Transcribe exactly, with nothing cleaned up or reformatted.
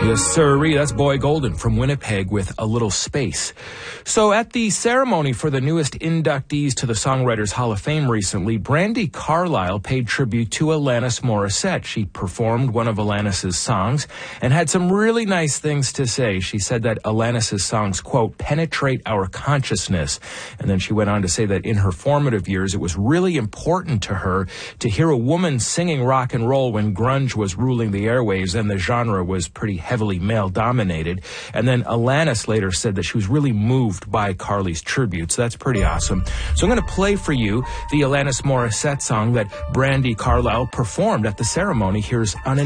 Yes, sirree. That's Boy Golden from Winnipeg with A Little Space. So at the ceremony for the newest inductees to the Songwriters Hall of Fame recently, Brandi Carlile paid tribute to Alanis Morissette. She performed one of Alanis's songs and had some really nice things to say. She said that Alanis's songs, quote, penetrate our consciousness. And then she went on to say that in her formative years, it was really important to her to hear a woman singing rock and roll when grunge was ruling the airwaves and the genre was pretty heavily male-dominated. And then Alanis later said that she was really moved by Carly's tribute. So that's pretty awesome. So I'm going to play for you the Alanis Morissette song that Brandi Carlile performed at the ceremony. Here's Unintentional.